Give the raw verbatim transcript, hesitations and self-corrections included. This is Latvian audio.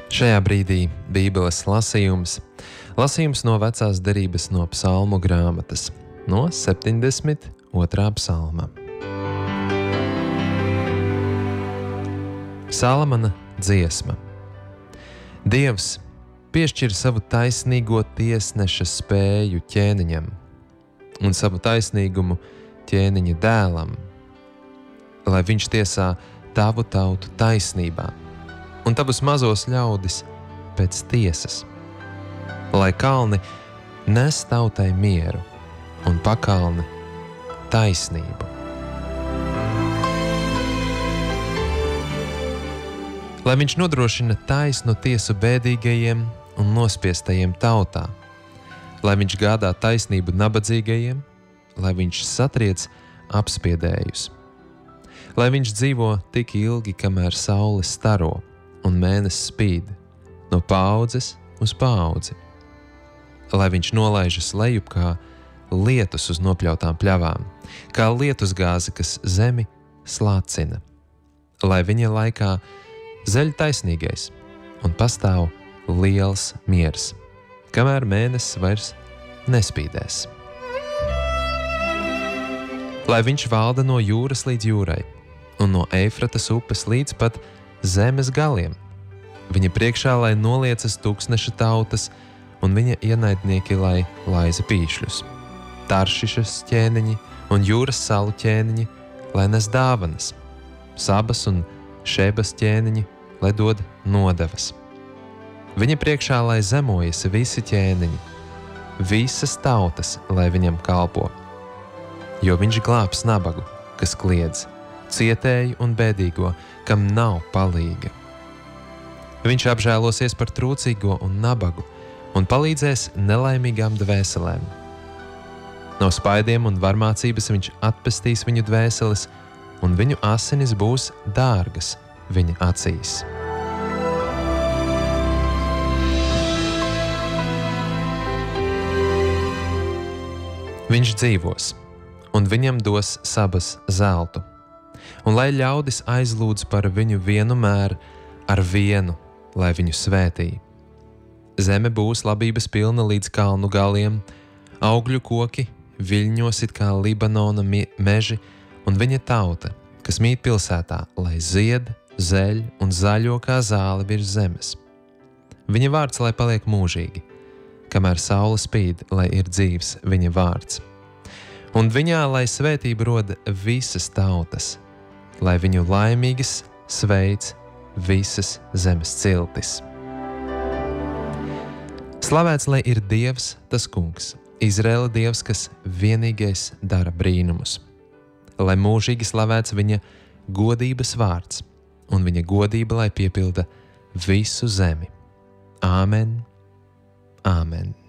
Šajā brīdī Bībeles lasījums, lasījums no vecās derības no psalmu grāmatas, no septiņdesmit otrā psalma. Salamana dziesma. Dievs piešķir savu taisnīgo tiesneša spēju ķēniņam un savu taisnīgumu ķēniņa dēlam, lai viņš tiesā tavu tautu taisnībā un tavus mazos ļaudis pēc tiesas, lai kalni nes tautai mieru un pakalni taisnību. Lai viņš nodrošina taisnu tiesu bēdīgajiem un nospiestajiem tautā, lai viņš gādā taisnību nabadzīgajiem, lai viņš satriec apspiedējus, lai viņš dzīvo tik ilgi, kamēr saule staro un mēnesis spīd, no paaudzes uz paudzi, lai viņš nolaižas lejup kā lietus uz nopļautām pļavām, kā lietusgāze, kas zemi slācina, lai viņa laikā zeļ taisnīgais un pastāv liels miers, kamēr mēnesis vairs nespīdēs. Lai viņš valda no jūras līdz jūrai un no Eifratas upes līdz pat zemes galiem. Viņa priekšā, lai noliecas tūkstneša tautas un viņa ienaidnieki, lai laiza pīšļus. Taršišas ķēniņi un jūras salu ķēniņi, lai nes dāvanas. Sabas un Šebas ķēniņi, lai dod nodevas. Viņa priekšā, lai zemojas visi ķēniņi, visas tautas, lai viņam kalpo. Jo viņš glābs nabagu, kas kliedz, cietēju un bēdīgo, kam nav palīga. Viņš apžēlosies par trūcīgo un nabagu un palīdzēs nelaimīgām dvēselēm. No spaidiem un varmācības viņš atpestīs viņu dvēseles, un viņu asinis būs dārgas viņa acīs. Viņš dzīvos, un viņam dos sabas zeltu, un lai ļaudis aizlūdz par viņu vienu mēru ar vienu, lai viņu svētī. Zeme būs labības pilna līdz kalnu galiem, augļu koki viļņos it kā Libanona meži, un viņa tauta, kas mīt pilsētā, lai zied, zeļ un zaļo kā zāle virs zemes. Viņa vārds, lai paliek mūžīgi, kamēr saule spīd, lai ir dzīvs viņa vārds. Un viņā, lai svētība roda visas tautas, lai viņu laimīgas sveic visas zemes ciltis. Slavēts, lai ir Dievs, tas kungs, Izraēla Dievs, kas vienīgais dara brīnumus. Lai mūžīgi slavēts viņa godības vārds, un viņa godība, lai piepilda visu zemi. Āmen, āmen.